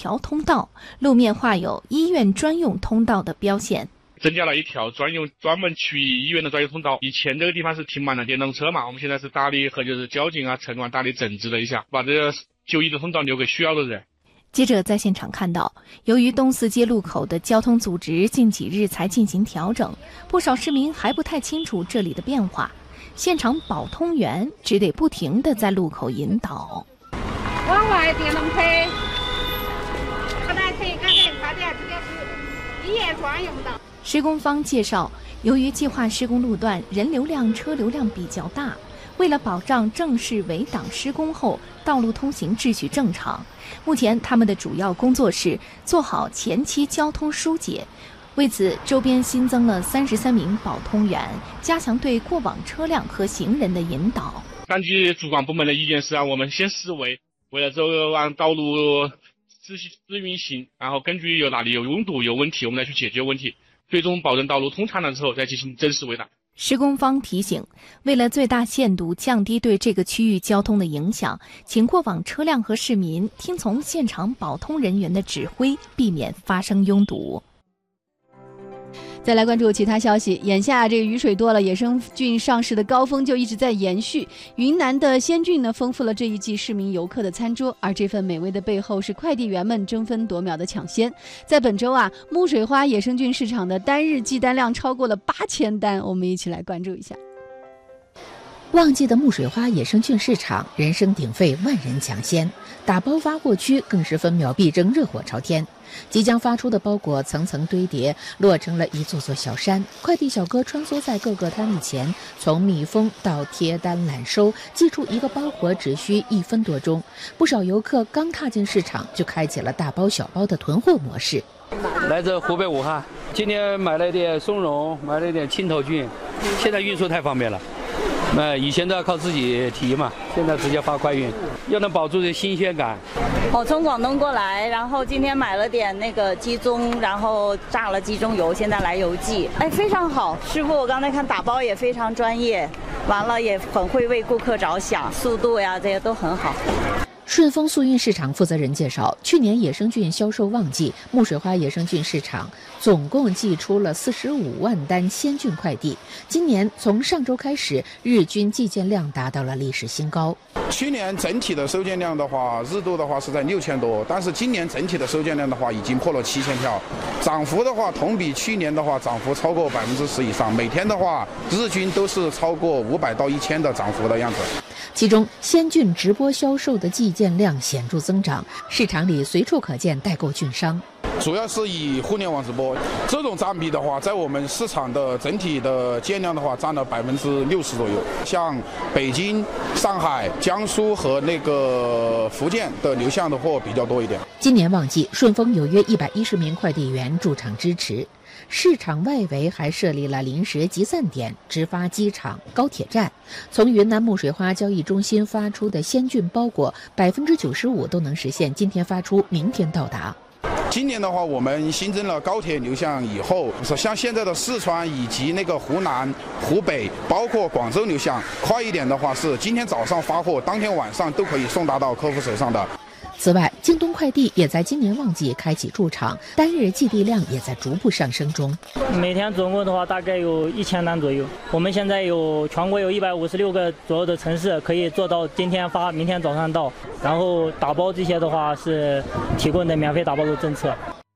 条通道，路面画有医院专用通道的标线。 增加了一条专门去医院的专用通道。以前这个地方是停满了电动车嘛，我们现在是打理和就是交警啊、城管打理整治了一下，把这个就医的通道留给需要的人。 记者在现场看到，由于东四街路口的交通组织近几日才进行调整，不少市民还不太清楚这里的变化，现场保通员只得不停地在路口引导。 往外电动车，这台车改成差点这个是医院专用的。 施工方介绍，由于计划施工路段人流量、车流量比较大，为了保障正式围挡施工后道路通行秩序正常，目前他们的主要工作是做好前期交通疏解。为此，周边新增了33名保通员，加强对过往车辆和行人的引导。 根据主管部门的意见是让我们先思维，为了这个让道路自运行，然后根据哪里有拥堵有问题，我们再去解决问题，最终保证道路通畅了之后再进行正式围挡。 施工方提醒，为了最大限度降低对这个区域交通的影响，请过往车辆和市民听从现场保通人员的指挥，避免发生拥堵。 再来关注其他消息，眼下这个雨水多了，野生菌上市的高峰就一直在延续。云南的鲜菌呢，丰富了这一季市民游客的餐桌，而这份美味的背后是快递员们争分夺秒的抢先。在本周啊，木水花野生菌市场的单日寄单量超过了8000单，我们一起来关注一下。 旺季的木水花野生菌市场人声鼎沸，万人抢先，打包发货区更是分秒必争，热火朝天。即将发出的包裹层层堆叠，落成了一座座小山。快递小哥穿梭在各个摊位前，从密封到贴单揽收，寄出一个包裹只需1分多钟。不少游客刚踏进市场就开启了大包小包的囤货模式。 来自湖北武汉，今天买了一点松茸，买了一点青头菌，现在运输太方便了。以前都要靠自己提嘛，现在直接发快运，又能保住这新鲜感。 我从广东过来，然后今天买了点那个鸡枞，然后炸了鸡枞油，现在来邮寄，非常好。师傅，我刚才看打包也非常专业，完了也很会为顾客着想，速度呀这些都很好。 顺丰速运市场负责人介绍，去年野生菌销售旺季，木水花野生菌市场总共寄出了45万单鲜菌快递。今年从上周开始，日均寄件量达到了历史新高。 去年整体的收件量的话，日度的话是在6000多，但是今年整体的收件量的话已经破了7000条，涨幅的话同比去年的话涨幅超过10%以上，每天的话日均都是超过500到1000的涨幅的样子。 其中，鲜菌直播销售的寄件量显著增长，市场里随处可见代购菌商。 主要是以互联网直播这种占比的话，在我们市场的整体的件量的话，占了60%左右。像北京、上海、江苏和那个福建的流向的货比较多一点。 今年旺季，顺丰有约110名快递员驻场支持。市场外围还设立了临时集散点，直发机场、高铁站。从云南木水花交易中心发出的鲜菌包裹，95%都能实现今天发出，明天到达。 今年的话，我们新增了高铁流向以后，像现在的四川以及那个湖南、湖北，包括广州流向，快一点的话是今天早上发货，当天晚上都可以送达到客户手上的。 此外，京东快递也在今年旺季开启驻场，单日寄递量也在逐步上升中。 每天总共的话大概有1000单左右。我们现在全国有156个左右的城市可以做到今天发，明天早上到。然后打包这些的话是提供的免费打包的政策。